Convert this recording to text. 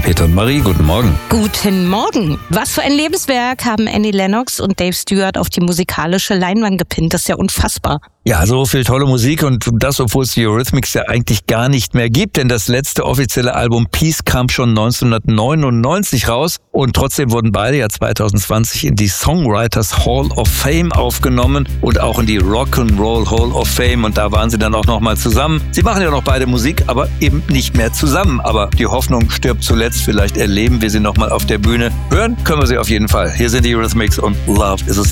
Peter und Marie, guten Morgen. Guten Morgen. Was für ein Lebenswerk haben Annie Lennox und Dave Stewart auf die musikalische Leinwand gepinnt. Das ist ja unfassbar. Ja, so viel tolle Musik und das, obwohl es die Eurythmics ja eigentlich gar nicht mehr gibt, denn das letzte offizielle Album Peace kam schon 1999 raus und trotzdem wurden beide ja 2020 in die Songwriters Hall of Fame aufgenommen und auch in die Rock'n'Roll Hall of Fame und da waren sie dann auch nochmal zusammen. Sie machen ja noch beide Musik, aber eben nicht mehr zusammen, aber die Hoffnung stirbt zuletzt, vielleicht erleben wir sie nochmal auf der Bühne. Hören können wir sie auf jeden Fall. Hier sind die Eurythmics und Love is a